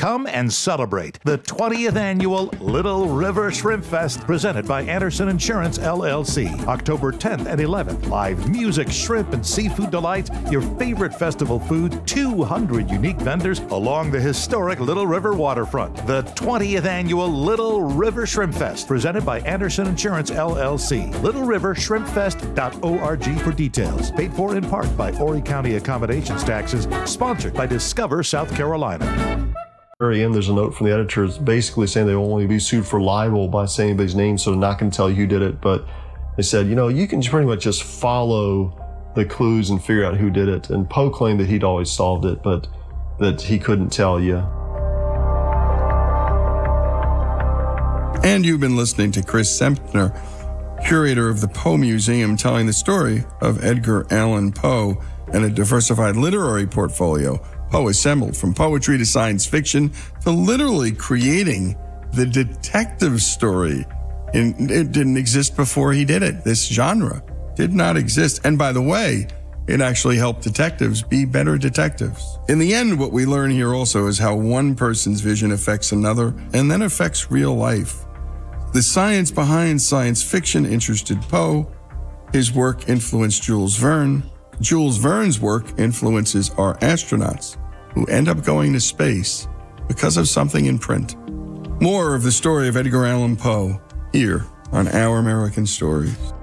Come and celebrate the 20th annual Little River Shrimp Fest presented by Anderson Insurance, LLC. October 10th and 11th. Live music, shrimp and seafood delights, your favorite festival food, 200 unique vendors along the historic Little River waterfront. The 20th annual Little River Shrimp Fest presented by Anderson Insurance, LLC. LittleRiverShrimpFest.org for details. Paid for in part by Horry County Accommodations Taxes. Sponsored by Discover South Carolina. Very end, there's a note from the editors basically saying they will only be sued for libel by saying anybody's name, so they're not going to tell you who did it. But they said, you can pretty much just follow the clues and figure out who did it. And Poe claimed that he'd always solved it, but that he couldn't tell you. And you've been listening to Chris Sempner, curator of the Poe Museum, telling the story of Edgar Allan Poe and a diversified literary portfolio Poe assembled, from poetry to science fiction to literally creating the detective story. And it didn't exist before he did it. This genre did not exist. And by the way, it actually helped detectives be better detectives. In the end, what we learn here also is how one person's vision affects another and then affects real life. The science behind science fiction interested Poe. His work influenced Jules Verne. Jules Verne's work influences our astronauts who end up going to space because of something in print. More of the story of Edgar Allan Poe here on Our American Stories.